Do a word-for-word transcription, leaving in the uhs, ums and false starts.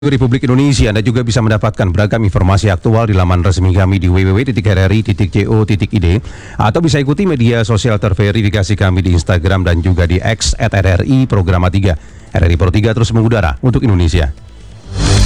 Republik Indonesia. Anda juga bisa mendapatkan beragam informasi aktual di laman resmi kami di w w w titik r r i titik co titik i d atau bisa ikuti media sosial terverifikasi kami di Instagram dan juga di X at R R I Programa tiga. R R I Pro tiga terus mengudara untuk Indonesia.